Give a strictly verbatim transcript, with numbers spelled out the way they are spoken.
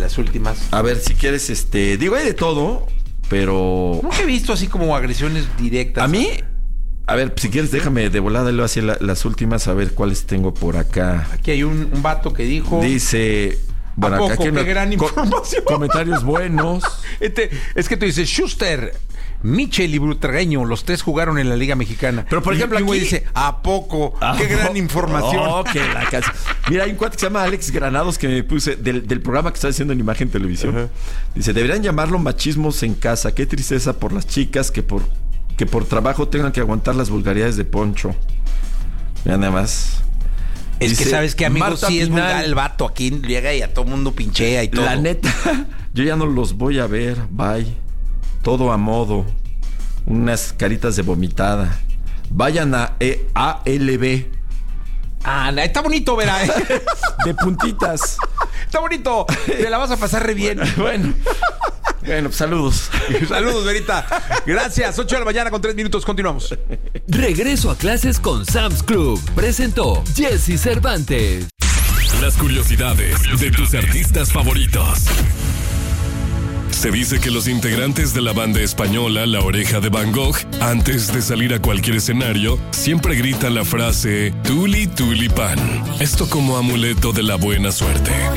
las últimas. A ver, si quieres, este... Digo, hay de todo, pero... Nunca he visto así como agresiones directas. A mí... A ver, si quieres, déjame de volada leo así la, las últimas, a ver cuáles tengo por acá. Aquí hay un, un vato que dijo... Dice... Bueno, ¿A poco? acá ¡Qué no, gran información! Co- comentarios buenos. Este, es que tú dices, Schuster, Michel y Butragueño, los tres jugaron en la Liga Mexicana. Pero, por Y- ejemplo, y un güey aquí- dice, ¿a poco? Ah, ¡Qué gran oh, información! oh, que la casa. Mira, hay un cuate que se llama Alex Granados que me puse del, del programa que está haciendo en Imagen Televisión. Ajá. Dice, deberían llamarlo machismos en casa. Qué tristeza por las chicas que por, que por trabajo tengan que aguantar las vulgaridades de Poncho. Mira nada más. Es Dice, que sabes que, amigo, Marta sí es Pinal, vulgar el vato. Aquí llega y a todo mundo pinchea y todo. La neta, yo ya no los voy a ver. Bye. Todo a modo. Unas caritas de vomitada. Vayan a e- A L B. Ah, na- está bonito, verá. ¿eh? De puntitas. Está bonito. Te la vas a pasar re bien. Bueno. Bueno, pues saludos. Saludos, Verita. Gracias. ocho de la mañana con tres minutos. Continuamos. Regreso a clases con Sam's Club. Presentó Jesse Cervantes. Las curiosidades de tus artistas favoritos. Se dice que los integrantes de la banda española La Oreja de Van Gogh, antes de salir a cualquier escenario, siempre gritan la frase Tuli Tuli Pan. Esto como amuleto de la buena suerte.